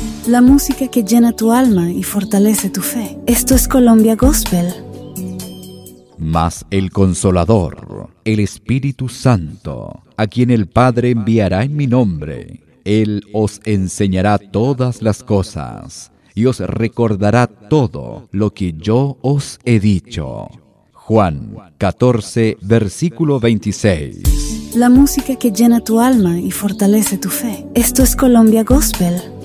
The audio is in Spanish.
La música que llena tu alma y fortalece tu fe. Esto es Colombia Gospel. Mas el Consolador, el Espíritu Santo, a quien el Padre enviará en mi nombre, Él os enseñará todas las cosas y os recordará todo lo que yo os he dicho. Juan 14, versículo 26. La música que llena tu alma y fortalece tu fe. Esto es Colombia Gospel.